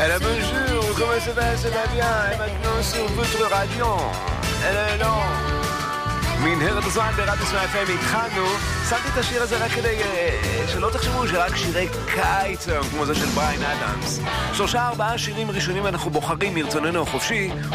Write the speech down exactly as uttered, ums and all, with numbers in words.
Alors bonjour, comment ça va, ça va bien? Et maintenant sur votre radio. Alors, מנהרת הזמן ברדיו סמי אף אם התחלנו. שמתי את השיר הזה רק כדי שלא תחשבו שרק שירי קיץ כמו זה של בריין אדמס. שלושה ארבעה שירים ראשונים אנחנו בוחרים מרצוננו החופשי